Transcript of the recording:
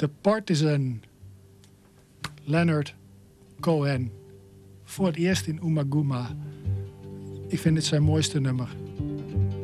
The Partisan, Leonard Cohen. Voor het eerst in Umaguma. Ik vind het zijn mooiste nummer.